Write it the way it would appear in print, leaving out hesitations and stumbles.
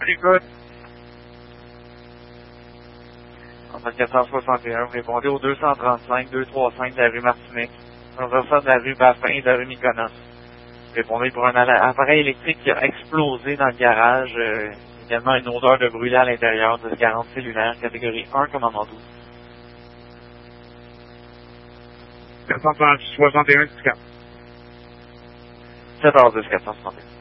Écoute. En 461, vous répondez au 235, 235 de la rue Martinique, transversal de la rue Baffin et de la rue Mykonos. Vous répondez pour un appareil électrique qui a explosé dans le garage, également une odeur de brûlé à l'intérieur de 40 cellulaires, catégorie 1, commandant 12. 461, 4. 7h10, 461.